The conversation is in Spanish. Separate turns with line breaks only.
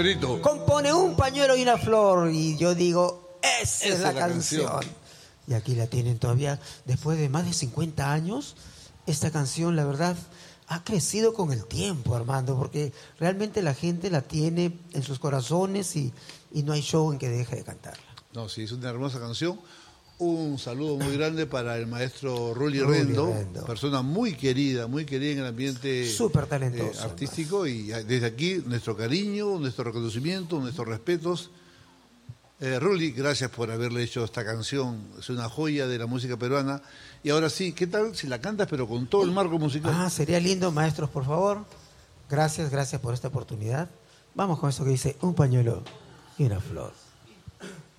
compone un pañuelo y una flor. Y yo digo, esa es la canción. Y aquí la tienen todavía, después de más de 50 años, esta canción, la verdad, ha crecido con el tiempo, Armando, porque realmente la gente la tiene en sus corazones y no hay show en que deje de cantarla.
No, sí, es una hermosa canción. Un saludo muy grande para el maestro Rulli Rendo, persona muy querida en el ambiente
súper talentoso,
artístico, y desde aquí nuestro cariño, nuestro reconocimiento, nuestros respetos. Rulli, gracias por haberle hecho esta canción, es una joya de la música peruana. Y ahora sí, ¿qué tal si la cantas pero con todo el marco musical?
Sería lindo, maestros, por favor. Gracias por esta oportunidad. Vamos con eso que dice un pañuelo y una flor.